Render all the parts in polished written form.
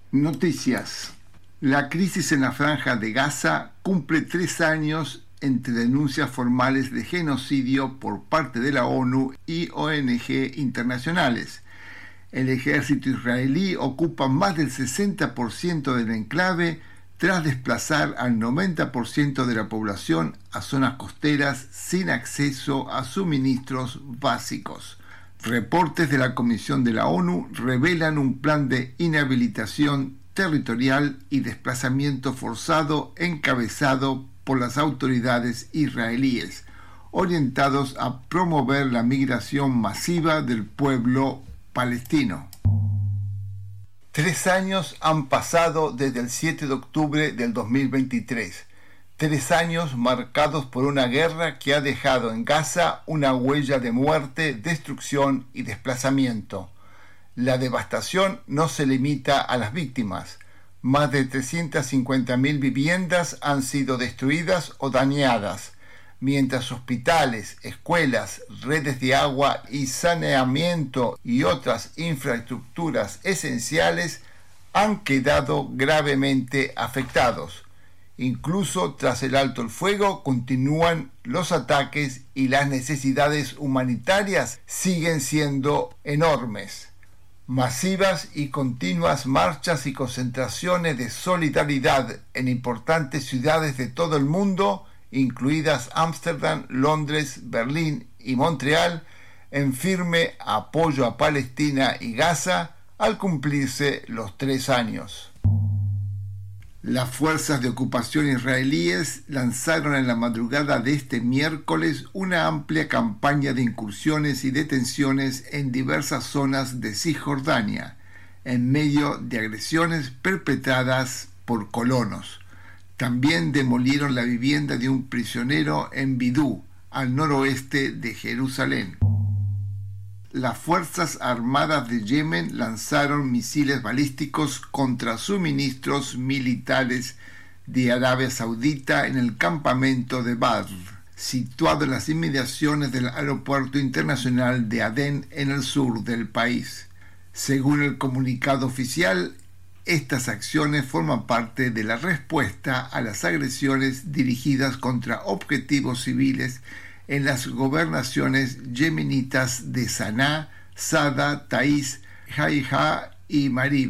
Noticias. La crisis en la Franja de Gaza cumple 3 años entre denuncias formales de genocidio por parte de la ONU y ONG internacionales. El ejército israelí ocupa más del 60% del enclave tras desplazar al 90% de la población a zonas costeras sin acceso a suministros básicos. Reportes de la Comisión de la ONU revelan un plan de inhabilitación territorial y desplazamiento forzado encabezado por las autoridades israelíes, orientados a promover la migración masiva del pueblo palestino. 3 años han pasado desde el 7 de octubre del 2023. 3 años marcados por una guerra que ha dejado en Gaza una huella de muerte, destrucción y desplazamiento. La devastación no se limita a las víctimas. Más de 350.000 viviendas han sido destruidas o dañadas, mientras hospitales, escuelas, redes de agua y saneamiento y otras infraestructuras esenciales han quedado gravemente afectados. Incluso tras el alto el fuego continúan los ataques y las necesidades humanitarias siguen siendo enormes. Masivas y continuas marchas y concentraciones de solidaridad en importantes ciudades de todo el mundo, incluidas Ámsterdam, Londres, Berlín y Montreal, en firme apoyo a Palestina y Gaza al cumplirse los 3 años. Las fuerzas de ocupación israelíes lanzaron en la madrugada de este miércoles una amplia campaña de incursiones y detenciones en diversas zonas de Cisjordania, en medio de agresiones perpetradas por colonos. También demolieron la vivienda de un prisionero en Bidú, al noroeste de Jerusalén. Las Fuerzas Armadas de Yemen lanzaron misiles balísticos contra suministros militares de Arabia Saudita en el campamento de Badr, situado en las inmediaciones del aeropuerto internacional de Adén en el sur del país. Según el comunicado oficial, estas acciones forman parte de la respuesta a las agresiones dirigidas contra objetivos civiles en las gobernaciones yemenitas de Saná, Sada, Taiz, Haifa y Marib.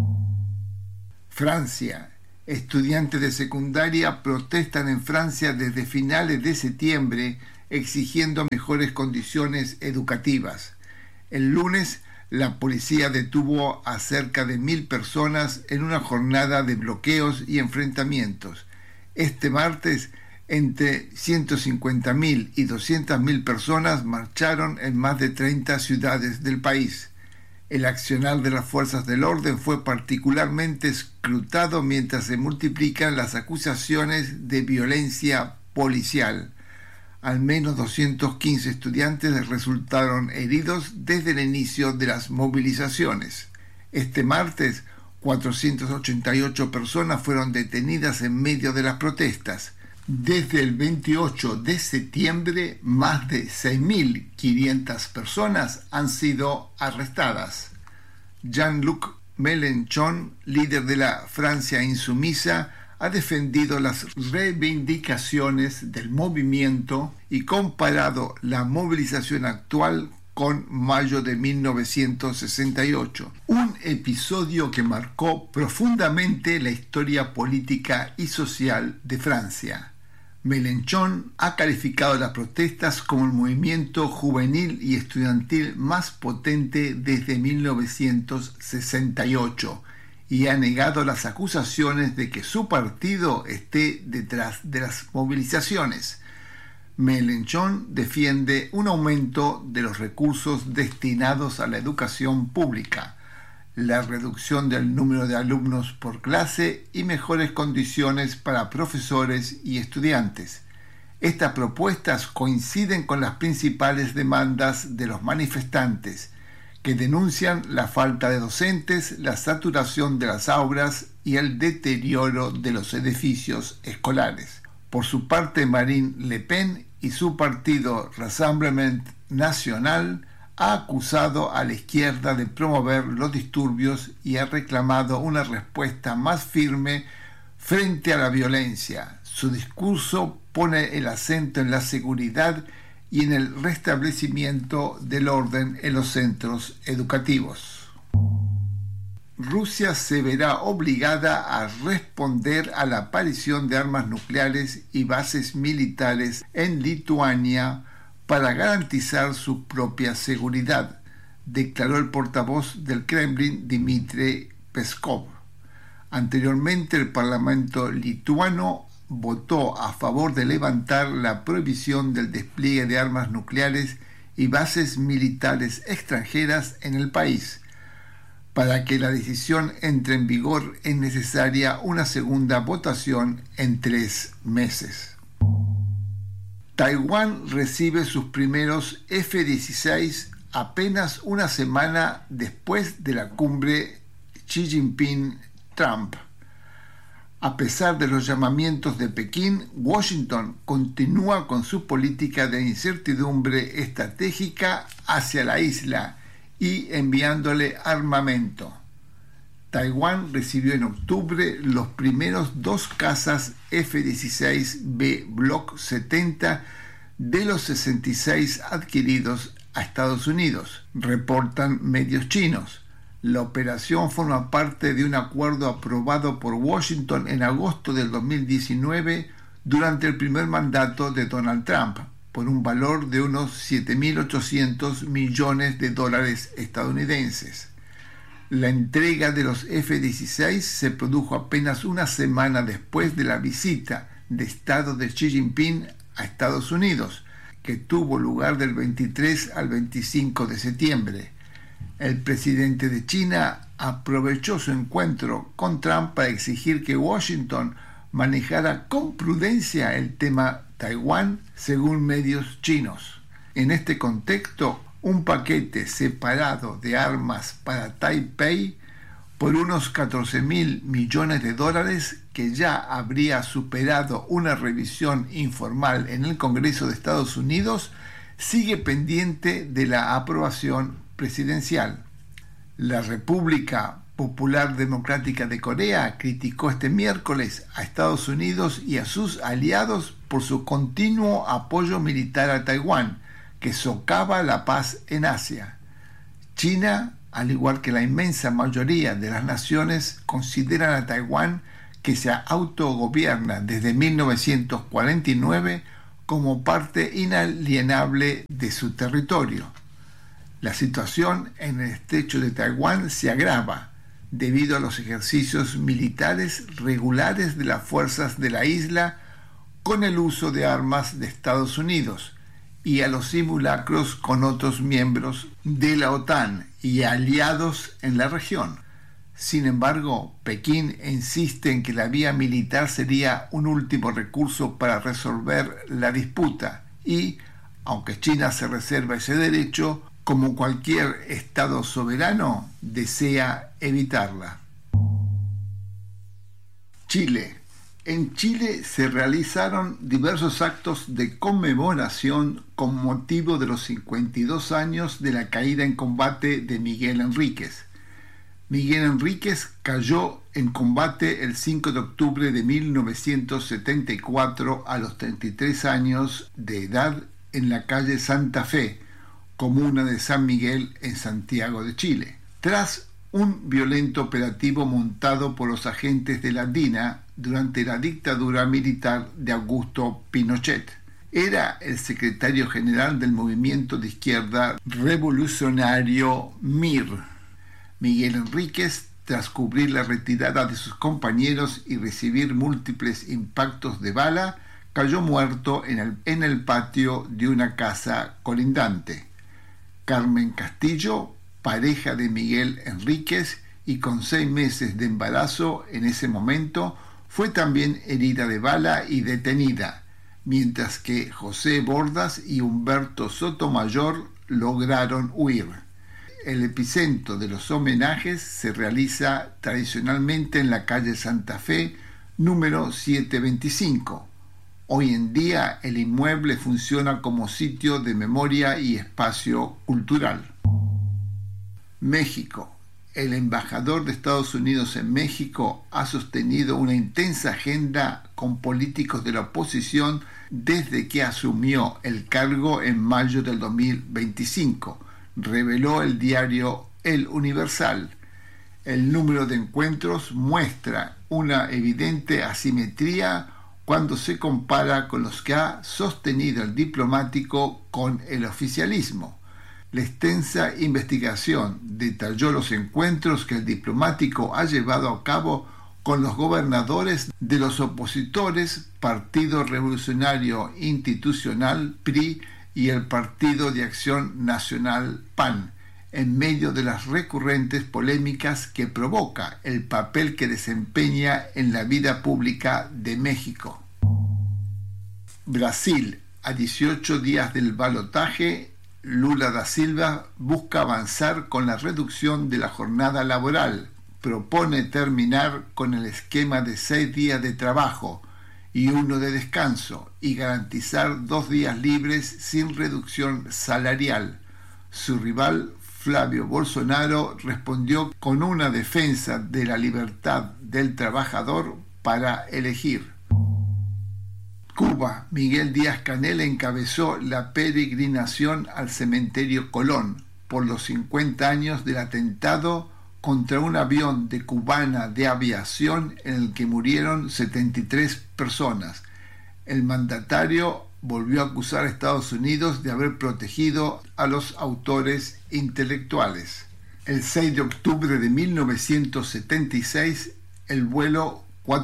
Francia. Estudiantes de secundaria protestan en Francia desde finales de septiembre exigiendo mejores condiciones educativas. El lunes, la policía detuvo a cerca de 1.000 personas en una jornada de bloqueos y enfrentamientos. Este martes, entre 150.000 y 200.000 personas marcharon en más de 30 ciudades del país. El accionar de las fuerzas del orden fue particularmente escrutado mientras se multiplican las acusaciones de violencia policial. Al menos 215 estudiantes resultaron heridos desde el inicio de las movilizaciones. Este martes, 488 personas fueron detenidas en medio de las protestas. Desde el 28 de septiembre, más de 6.500 personas han sido arrestadas. Jean-Luc Mélenchon, líder de la Francia insumisa, ha defendido las reivindicaciones del movimiento y comparado la movilización actual con mayo de 1968, un episodio que marcó profundamente la historia política y social de Francia. Mélenchon ha calificado las protestas como el movimiento juvenil y estudiantil más potente desde 1968 y ha negado las acusaciones de que su partido esté detrás de las movilizaciones. Mélenchon defiende un aumento de los recursos destinados a la educación pública, la reducción del número de alumnos por clase y mejores condiciones para profesores y estudiantes. Estas propuestas coinciden con las principales demandas de los manifestantes, que denuncian la falta de docentes, la saturación de las aulas y el deterioro de los edificios escolares. Por su parte, Marine Le Pen y su partido Rassemblement National ha acusado a la izquierda de promover los disturbios y ha reclamado una respuesta más firme frente a la violencia. Su discurso pone el acento en la seguridad y en el restablecimiento del orden en los centros educativos. Rusia se verá obligada a responder a la aparición de armas nucleares y bases militares en Lituania para garantizar su propia seguridad, declaró el portavoz del Kremlin, Dmitry Peskov. Anteriormente, el Parlamento lituano votó a favor de levantar la prohibición del despliegue de armas nucleares y bases militares extranjeras en el país. Para que la decisión entre en vigor es necesaria una segunda votación en 3 meses. Taiwán recibe sus primeros F-16 apenas una semana después de la cumbre Xi Jinping-Trump. A pesar de los llamamientos de Pekín, Washington continúa con su política de incertidumbre estratégica hacia la isla y enviándole armamento. Taiwán recibió en octubre los primeros 2 cazas F-16B Block 70 de los 66 adquiridos a Estados Unidos, reportan medios chinos. La operación forma parte de un acuerdo aprobado por Washington en agosto del 2019 durante el primer mandato de Donald Trump, por un valor de unos 7.800 millones de dólares estadounidenses. La entrega de los F-16 se produjo apenas una semana después de la visita de Estado de Xi Jinping a Estados Unidos, que tuvo lugar del 23 al 25 de septiembre. El presidente de China aprovechó su encuentro con Trump para exigir que Washington manejara con prudencia el tema Taiwán, según medios chinos. En este contexto, un paquete separado de armas para Taipei por unos 14.000 millones de dólares, que ya habría superado una revisión informal en el Congreso de Estados Unidos, sigue pendiente de la aprobación presidencial. La República Popular Democrática de Corea criticó este miércoles a Estados Unidos y a sus aliados por su continuo apoyo militar a Taiwán, que socava la paz en Asia. China, al igual que la inmensa mayoría de las naciones, consideran a Taiwán, que se autogobierna desde 1949, como parte inalienable de su territorio. La situación en el estrecho de Taiwán se agrava debido a los ejercicios militares regulares de las fuerzas de la isla con el uso de armas de Estados Unidos y a los simulacros con otros miembros de la OTAN y aliados en la región. Sin embargo, Pekín insiste en que la vía militar sería un último recurso para resolver la disputa y, aunque China se reserva ese derecho, como cualquier Estado soberano, desea evitarla. Chile. En Chile se realizaron diversos actos de conmemoración con motivo de los 52 años de la caída en combate de Miguel Enríquez. Miguel Enríquez cayó en combate el 5 de octubre de 1974 a los 33 años de edad en la calle Santa Fe, comuna de San Miguel en Santiago de Chile, tras un violento operativo montado por los agentes de la DINA durante la dictadura militar de Augusto Pinochet. Era el secretario general del movimiento de izquierda revolucionario MIR. Miguel Enríquez, tras cubrir la retirada de sus compañeros y recibir múltiples impactos de bala, cayó muerto en el patio de una casa colindante. Carmen Castillo, pareja de Miguel Enríquez y con 6 meses de embarazo en ese momento, fue también herida de bala y detenida, mientras que José Bordas y Humberto Sotomayor lograron huir. El epicentro de los homenajes se realiza tradicionalmente en la calle Santa Fe, número 725. Hoy en día el inmueble funciona como sitio de memoria y espacio cultural. México. El embajador de Estados Unidos en México ha sostenido una intensa agenda con políticos de la oposición desde que asumió el cargo en mayo del 2025, reveló el diario El Universal. El número de encuentros muestra una evidente asimetría cuando se compara con los que ha sostenido el diplomático con el oficialismo. La extensa investigación detalló los encuentros que el diplomático ha llevado a cabo con los gobernadores de los opositores Partido Revolucionario Institucional PRI y el Partido de Acción Nacional PAN, en medio de las recurrentes polémicas que provoca el papel que desempeña en la vida pública de México. Brasil, a 18 días del balotaje, Lula da Silva busca avanzar con la reducción de la jornada laboral, propone terminar con el esquema de 6 días de trabajo y 1 de descanso y garantizar 2 días libres sin reducción salarial. Su rival, Flavio Bolsonaro, respondió con una defensa de la libertad del trabajador para elegir. Cuba, Miguel Díaz-Canel encabezó la peregrinación al cementerio Colón por los 50 años del atentado contra un avión de Cubana de Aviación en el que murieron 73 personas. El mandatario volvió a acusar a Estados Unidos de haber protegido a los autores intelectuales. El 6 de octubre de 1976, el vuelo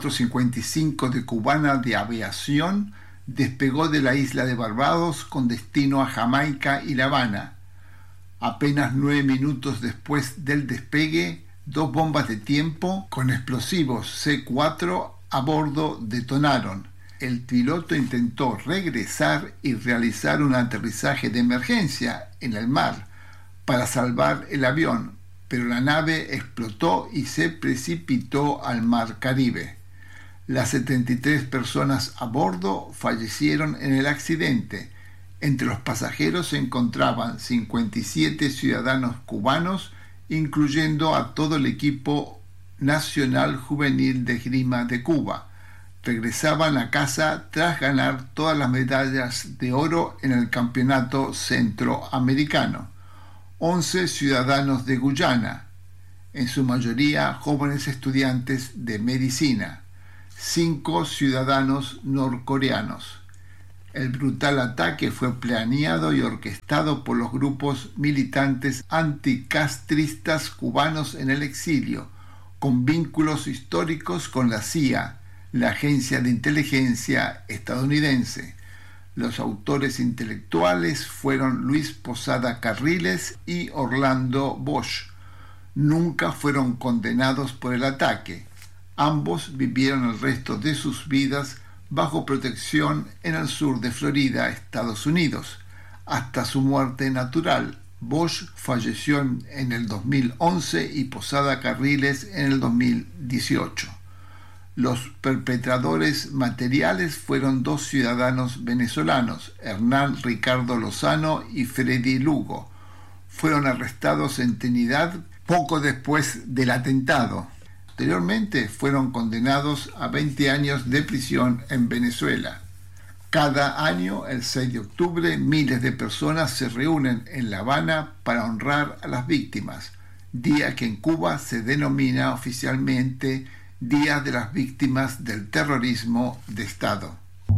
455 de Cubana de Aviación despegó de la isla de Barbados con destino a Jamaica y La Habana. Apenas 9 minutos después del despegue, 2 bombas de tiempo con explosivos C4 a bordo detonaron. El piloto intentó regresar y realizar un aterrizaje de emergencia en el mar para salvar el avión, pero la nave explotó y se precipitó al mar Caribe. Las 73 personas a bordo fallecieron en el accidente. Entre los pasajeros se encontraban 57 ciudadanos cubanos, incluyendo a todo el equipo nacional juvenil de esgrima de Cuba. Regresaban a casa tras ganar todas las medallas de oro en el campeonato centroamericano. 11 ciudadanos de Guyana, en su mayoría jóvenes estudiantes de medicina. 5 ciudadanos norcoreanos. El brutal ataque fue planeado y orquestado por los grupos militantes anticastristas cubanos en el exilio, con vínculos históricos con la CIA, la agencia de inteligencia estadounidense. Los autores intelectuales fueron Luis Posada Carriles y Orlando Bosch. Nunca fueron condenados por el ataque. Ambos vivieron el resto de sus vidas bajo protección en el sur de Florida, Estados Unidos, hasta su muerte natural. Bosch falleció en el 2011 y Posada Carriles en el 2018. Los perpetradores materiales fueron 2 ciudadanos venezolanos, Hernán Ricardo Lozano y Freddy Lugo. Fueron arrestados en Trinidad poco después del atentado. Posteriormente fueron condenados a 20 años de prisión en Venezuela. Cada año, el 6 de octubre, miles de personas se reúnen en La Habana para honrar a las víctimas, día que en Cuba se denomina oficialmente Día de las Víctimas del Terrorismo de Estado.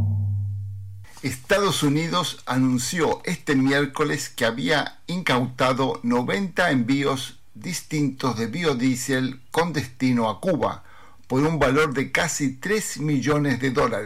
Estados Unidos anunció este miércoles que había incautado 90 envíos distintos de biodiesel con destino a Cuba, por un valor de casi $3 millones.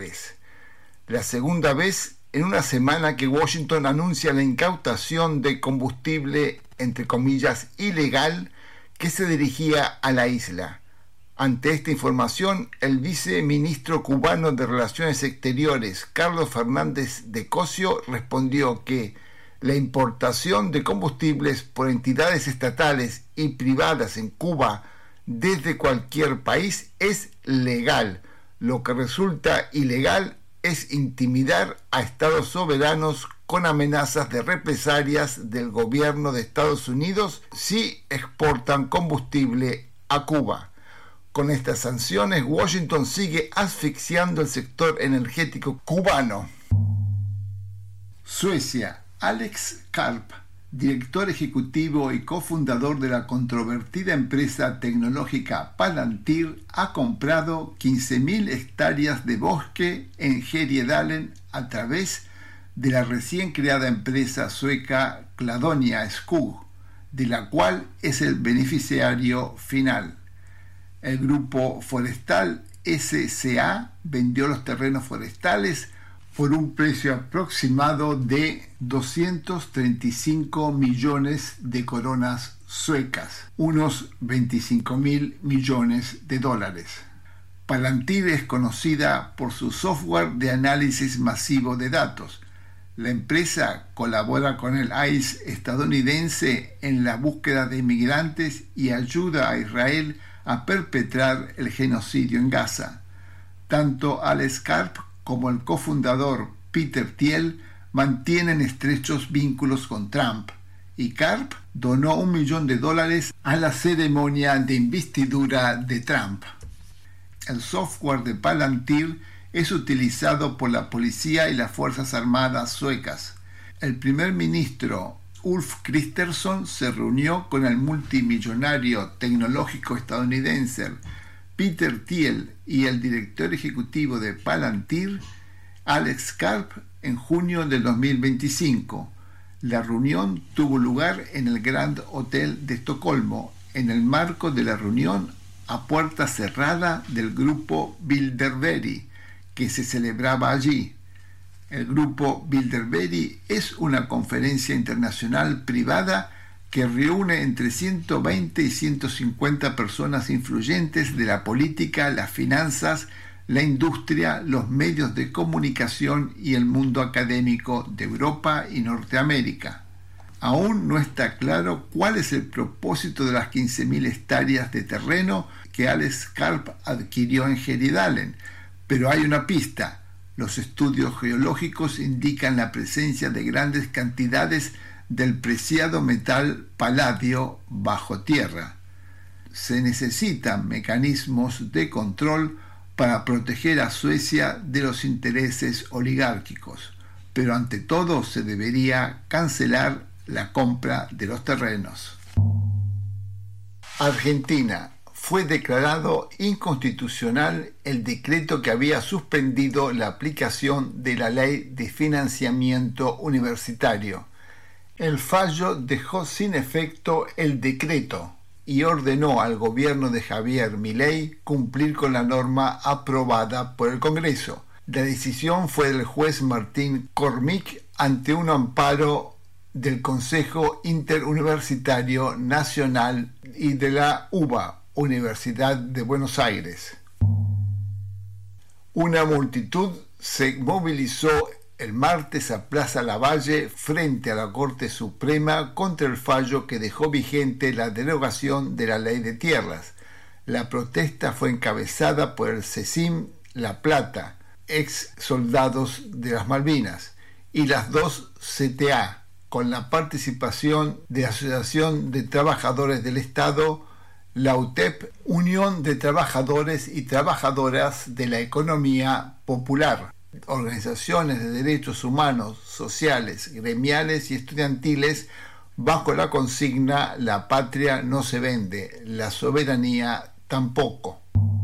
La segunda vez en una semana que Washington anuncia la incautación de combustible, entre comillas, ilegal, que se dirigía a la isla. Ante esta información, el viceministro cubano de Relaciones Exteriores, Carlos Fernández de Cosio, respondió que la importación de combustibles por entidades estatales y privadas en Cuba desde cualquier país es legal. Lo que resulta ilegal es intimidar a estados soberanos con amenazas de represalias del gobierno de Estados Unidos si exportan combustible a Cuba. Con estas sanciones, Washington sigue asfixiando el sector energético cubano. Suecia. Alex Karp, director ejecutivo y cofundador de la controvertida empresa tecnológica Palantir, ha comprado 15.000 hectáreas de bosque en Härjedalen a través de la recién creada empresa sueca Cladonia Skog, de la cual es el beneficiario final. El grupo forestal SCA vendió los terrenos forestales por un precio aproximado de 235 millones de coronas suecas, unos 25.000 millones de dólares. Palantir es conocida por su software de análisis masivo de datos. La empresa colabora con el ICE estadounidense en la búsqueda de inmigrantes y ayuda a Israel a perpetrar el genocidio en Gaza. Tanto Alex Karp como el cofundador Peter Thiel mantienen estrechos vínculos con Trump, y Karp donó $1 millón a la ceremonia de investidura de Trump. El software de Palantir es utilizado por la policía y las Fuerzas Armadas suecas. El primer ministro Ulf Kristersson se reunió con el multimillonario tecnológico estadounidense Peter Thiel y el director ejecutivo de Palantir, Alex Karp, en junio del 2025. La reunión tuvo lugar en el Grand Hotel de Estocolmo, en el marco de la reunión a puerta cerrada del grupo Bilderberg, que se celebraba allí. El grupo Bilderberg es una conferencia internacional privada que reúne entre 120 y 150 personas influyentes de la política, las finanzas, la industria, los medios de comunicación y el mundo académico de Europa y Norteamérica. Aún no está claro cuál es el propósito de las 15.000 hectáreas de terreno que Alex Karp adquirió en Härjedalen, pero hay una pista. Los estudios geológicos indican la presencia de grandes cantidades del preciado metal paladio bajo tierra. Se necesitan mecanismos de control para proteger a Suecia de los intereses oligárquicos, pero ante todo se debería cancelar la compra de los terrenos. Argentina. Fue declarado inconstitucional el decreto que había suspendido la aplicación de la Ley de Financiamiento Universitario. El fallo dejó sin efecto el decreto y ordenó al gobierno de Javier Milei cumplir con la norma aprobada por el Congreso. La decisión fue del juez Martín Cormick ante un amparo del Consejo Interuniversitario Nacional y de la UBA, Universidad de Buenos Aires. Una multitud se movilizó el martes a Plaza Lavalle frente a la Corte Suprema contra el fallo que dejó vigente la derogación de la Ley de Tierras. La protesta fue encabezada por el CECIM La Plata, ex soldados de las Malvinas, y las dos CTA, con la participación de la Asociación de Trabajadores del Estado, la UTEP, Unión de Trabajadores y Trabajadoras de la Economía Popular, organizaciones de derechos humanos, sociales, gremiales y estudiantiles, bajo la consigna "La patria no se vende, la soberanía tampoco".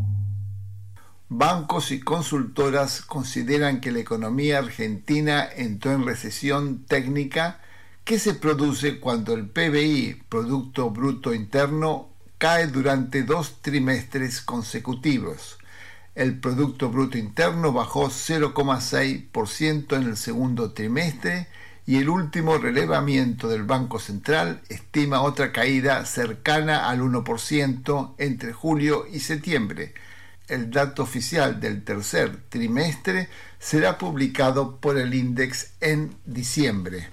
Bancos y consultoras consideran que la economía argentina entró en recesión técnica que se produce cuando el PBI, Producto Bruto Interno, cae durante 2 trimestres consecutivos. El Producto Bruto Interno bajó 0,6% en el segundo trimestre y el último relevamiento del Banco Central estima otra caída cercana al 1% entre julio y septiembre. El dato oficial del tercer trimestre será publicado por el INDEX en diciembre.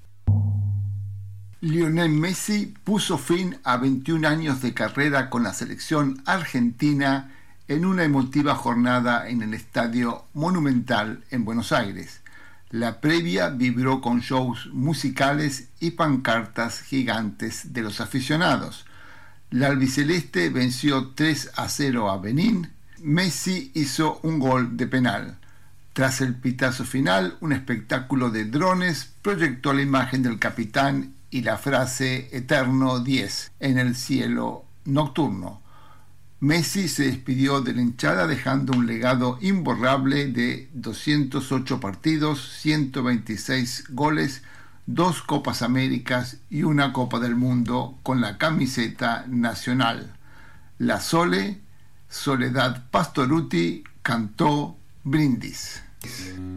Lionel Messi puso fin a 21 años de carrera con la selección argentina en una emotiva jornada en el Estadio Monumental en Buenos Aires. La previa vibró con shows musicales y pancartas gigantes de los aficionados. La albiceleste venció 3-0 a Benín. Messi hizo un gol de penal. Tras el pitazo final, un espectáculo de drones proyectó la imagen del capitán y la frase Eterno 10 en el cielo nocturno. Messi se despidió de la hinchada dejando un legado imborrable de 208 partidos, 126 goles, 2 Copas Américas y una Copa del Mundo con la camiseta nacional. La Sole, Soledad Pastorutti, cantó Brindis.